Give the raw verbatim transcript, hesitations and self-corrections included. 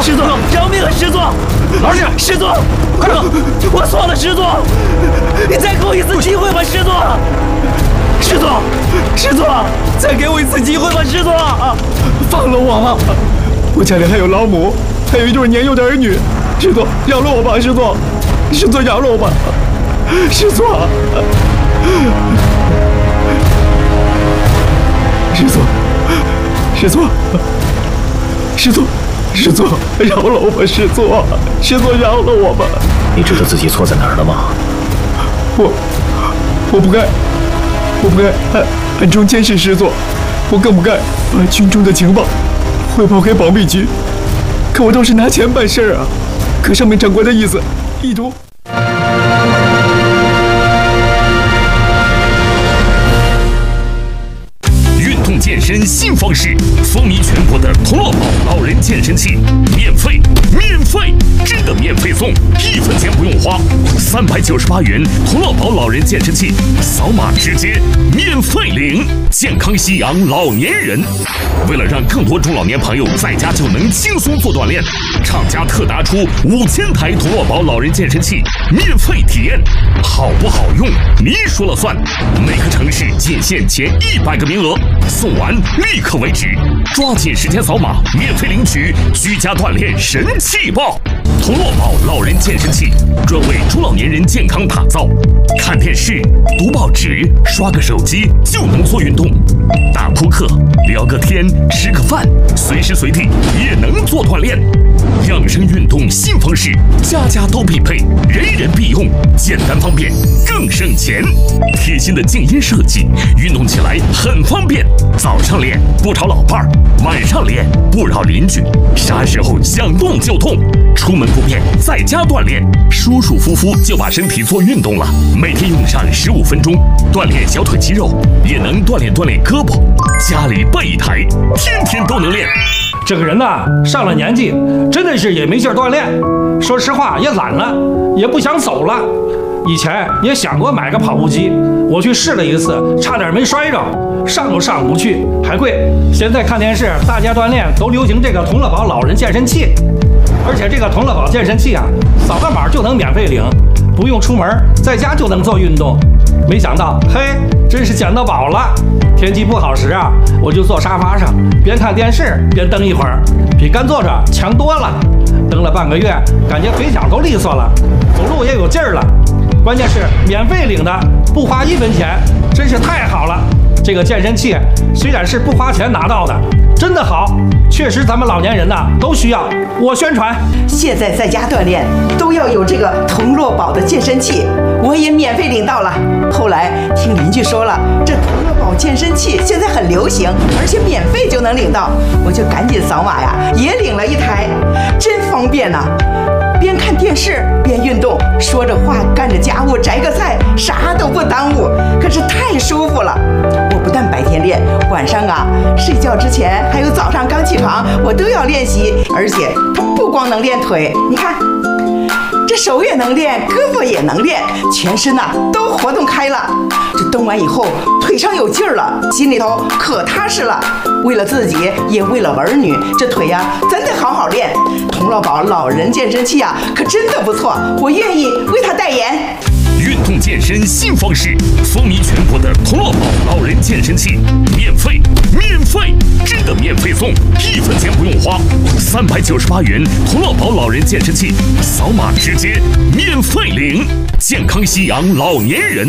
师祖，饶命啊！师祖， 老实点！ 师祖， 快点！ 我错了，师祖，你再给我一次机会吧，师祖。师祖，师祖，再给我一次机会吧，师祖！ 放了我吧！我家里还有老母，还有一对年幼的儿女。师祖，饶了我吧！师祖，师祖饶了我吧！师祖，师祖，师祖，师祖，师祖，饶了我吧！师祖，师祖饶了我吧！ 你知道自己错在哪儿了吗？ 我，我不该。我不该暗暗中监视师座，我更不该把军中的情报汇报给保密局。可我都是拿钱办事儿啊！可上面长官的意思，意图。 运动健身新方式，风靡全国的童乐宝老人健身器，免费，免费，真的免费送，一分钱不用花，三百九十八元童乐宝老人健身器，扫码直接免费领，健康夕阳老年人。为了让更多中老年朋友在家就能轻松做锻炼，厂家特拿出五千台童乐宝老人健身器免费体验，好不好用你说了算。每个城市仅限前一百个名额，送完立刻为止，抓紧时间扫码免费领取居家锻炼神器包。童乐宝老人健身器专为中老年人健康打造，看电视、读报纸、刷个手机就能做运动，打扑克、聊个天、吃个饭，随时随地也能做锻炼。养生运动新方式，家家都必备，人人必用，简单方便，更省钱。贴心的静音设计，运动起来很方便。早上练不吵老伴儿，晚上练不扰邻居，啥时候想动就动，出门不便在家锻炼，舒舒服服就把身体做运动了。每天用上十五分钟，锻炼小腿肌肉，也能锻炼锻炼胳膊。家里备一台，天天都能练。 这个人呐，上了年纪，真的是也没劲儿锻炼。说实话，也懒了，也不想走了。以前也想过买个跑步机，我去试了一次，差点没摔着，上都上不去，还贵。现在看电视，大家锻炼都流行这个童乐宝老人健身器，而且这个童乐宝健身器啊，扫个码就能免费领，不用出门，在家就能做运动。没想到，嘿，真是捡到宝了！天气不好时啊，我就坐沙发上，边看电视边蹬一会儿，比干坐着强多了。蹬了半个月，感觉腿脚都利索了，走路也有劲儿了。关键是免费领的，不花一分钱，真是太好了。这个健身器虽然是不花钱拿到的，真的好，确实咱们老年人呐都需要。我宣传， 现在在家锻炼都要有这个童乐宝的健身器，我也免费领到了。后来听邻居说了，这童乐宝健身器现在很流行，而且免费就能领到，我就赶紧扫码呀，也领了一台，真方便呐、啊。边看电视边运动，说着话干着家务，摘个菜，啥都不耽误，可是太舒服了。我不但白天练，晚上啊睡觉之前还有早上刚起床，我都要练习。而且它不光能练腿，你看这手也能练，胳膊也能练，全身呐、啊、都活动开了。这蹬完以后腿上有劲儿了，心里头可踏实了。为了自己也为了儿女，这腿呀、啊、真得好好练。童乐宝老人健身器啊可真的不错，我愿意为他代言。 运动健身新方式，风靡全国的童乐宝老人健身器，免费，免费，真的免费送，一分钱不用花，三百九十八元童乐宝老人健身器，扫码直接免费领，健康夕阳老年人。